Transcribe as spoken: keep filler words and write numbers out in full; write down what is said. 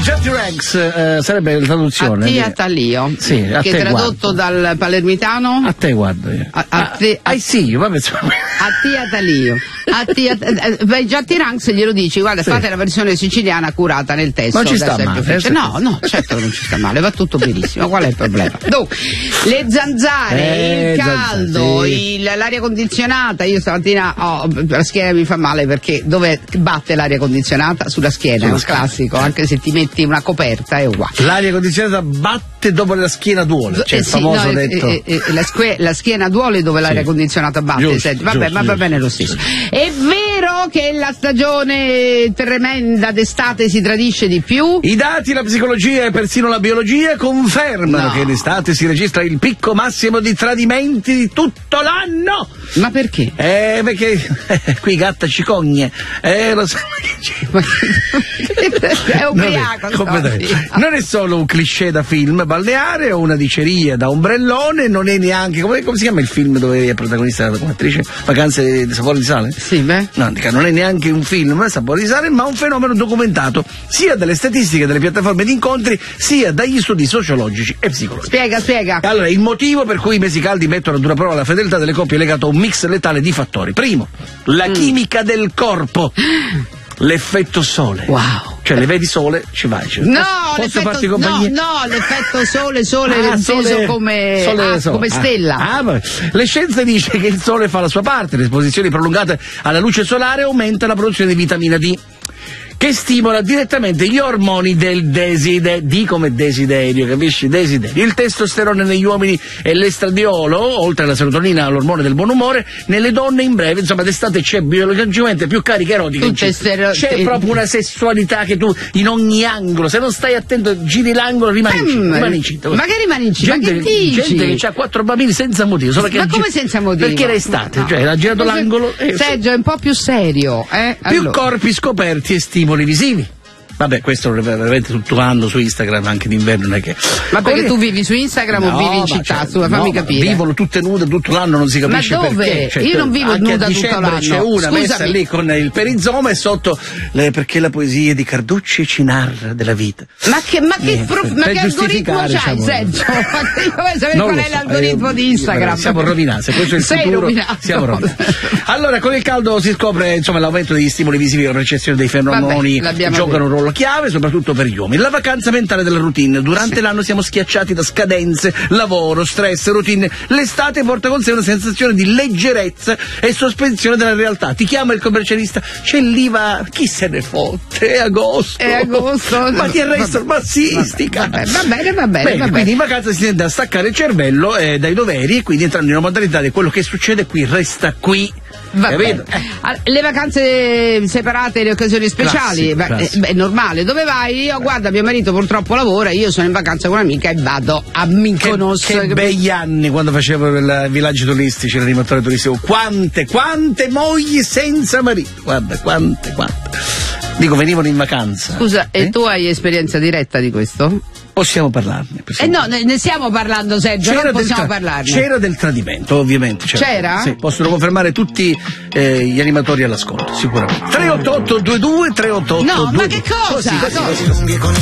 Jetty Rex eh, sarebbe la traduzione. A te Atalio. Sì, a che te tradotto guardo. dal palermitano? A te guardo io. A, a te, a, I see you, vabbè. a te Atalio. A te At- beh, Jetty Rex glielo dici, guarda, Sì. fate la versione siciliana curata nel testo. Non ci sta adesso è più male, facile. No, no, certo che non ci sta male, va tutto benissimo. Qual è il problema? Dunque, le zanzare, Eh, il caldo, zanzare, sì. il, l'aria condizionata. Io stamattina ho la schiena mi fa male perché dove batte l'aria condizionata? Sulla schiena, è un schiena. classico, anche se ti metti una coperta è uguale. L'aria condizionata batte dopo la schiena duole, cioè Eh il sì, famoso no, eh, detto. eh, eh, la, sque- la schiena duole dove l'aria Sì. condizionata batte. Giusto, Senti, vabbè, giusto, ma va giusto. bene lo stesso. È vero che la stagione tremenda d'estate si tradisce di più? I dati, la psicologia e persino la biologia confermano No. che in estate si registra il picco massimo di tradimenti di tutto l'anno. Ma perché? Eh, perché eh, qui gatta cicogne. Eh, lo so. È ubriaco. Non è, completamente. no, sì. Non è solo un cliché da film balneare o una diceria da ombrellone, non è neanche. Come, come si chiama il film dove è protagonista come attrice? Vacanze di sapore di sale? Sì, beh. No, dica, non è neanche un film sapore di sale, ma un fenomeno documentato sia dalle statistiche delle piattaforme di incontri, sia dagli studi sociologici e psicologici. Spiega, spiega. Allora, il motivo per cui i mesi caldi mettono a dura prova la fedeltà delle coppie è legato a un mix letale di fattori. Primo, la Mm. chimica del corpo. L'effetto sole. Wow. Cioè, le vedi sole, ci vai. Cioè, No, posso farti l'effetto, no, compagnia? no, l'effetto sole, sole Ah, inteso sole- come, sole- ah, sole. come stella. Ah, ah, vabbè. Le scienze dice che il sole fa la sua parte, l'esposizione prolungata alla luce solare aumenta la produzione di vitamina D, che stimola direttamente gli ormoni del desiderio, D come desiderio, capisci? Desiderio. Il testosterone negli uomini e l'estradiolo, oltre alla serotonina, l'ormone del buon umore, nelle donne in breve, insomma, d'estate c'è biologicamente più carica erotica. Tutte C'è, stero- c'è te- proprio una sessualità che tu in ogni angolo, se non stai attento, giri l'angolo, rimani Mm, incinta, rimani incinta. ma che rimani incinta? Gente, Ma che dici? gente che ha quattro bambini senza motivo. Solo che Ma ha come gi- senza motivo? Perché era estate, No. cioè era girato Cosa- l'angolo e... Sergio, è un po' più serio, eh? Più Allora. corpi scoperti e stimoli visivi. Vabbè, questo lo veramente tutto l'anno su Instagram, anche d'inverno non è che. Ma perché Poi- tu vivi su Instagram o No, vivi in ma città? cioè, Su, fammi no, ma capire. Vivono tutte nude tutto l'anno, non si capisce Ma dove? perché. Cioè, Io non vivo anche nuda a tutto dicembre l'anno. c'è una Scusami. messa lì con il perizoma e sotto le- perché la poesia di Carducci ci narra della vita. Ma che, ma che, Niente, prof- ma per che algoritmo giustificare, c'hai, diciamo, Sergio? Ma che- io voglio sapere Non qual lo è so, l'algoritmo eh, di Instagram. siamo rovinati, se questo è il Sei futuro, rovinato. siamo rovinati. Allora, con il caldo si scopre insomma l'aumento degli stimoli visivi e la percezione dei fenomeni Vabbè, l'abbiamo giocano un ruolo chiave, soprattutto per gli uomini. La vacanza mentale della routine. Durante Sì. l'anno siamo schiacciati da scadenze, lavoro, stress, routine. L'estate porta con sé una sensazione di leggerezza e sospensione della realtà. Ti chiama il commercialista, c'è l'I V A, chi se ne fotte? È agosto. È agosto. Ma ti arrestano, Vabbè. ma sì, stica. Vabbè, va bene, va bene, va bene. Quindi in vacanza si tende a staccare il cervello eh, dai doveri e quindi entrando in una modalità di quello che succede qui resta qui. Vabbè. Capito? Eh. Ah, le vacanze separate e le occasioni speciali, Classico, beh, classico. eh, beh, è normale. Dove vai? Io guarda, mio marito purtroppo lavora, io sono in vacanza con un'amica e vado a Mykonos. Che, che begli anni quando facevo i villaggi turistici, l'animatore turistico. Quante, quante mogli senza marito. Guarda, quante, quante. Dico, venivano in vacanza. Scusa, eh? e tu hai esperienza diretta di questo? Possiamo parlarne. Eh possiamo no, ne, ne stiamo parlando, Sergio, C'era non del, possiamo tra- parlarne. c'era del tradimento, ovviamente. C'era? Sì, possono confermare tutti eh, gli animatori all'ascolto, sicuramente. tre otto otto due due tre otto otto No, due due. ma che cosa? Così, così, così.